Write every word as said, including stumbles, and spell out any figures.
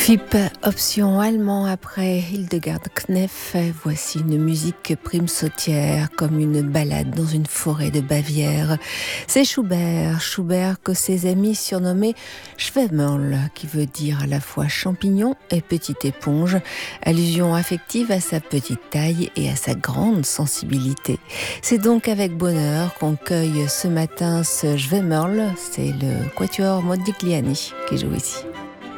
Type option allemand après Hildegard Knef, voici une musique prime sautière comme une balade dans une forêt de Bavière. C'est Schubert, Schubert que ses amis surnommaient Schwämmerl, qui veut dire à la fois champignon et petite éponge, allusion affective à sa petite taille et à sa grande sensibilité. C'est donc avec bonheur qu'on cueille ce matin ce Schwämmerl, c'est le quatuor Modigliani qui joue ici.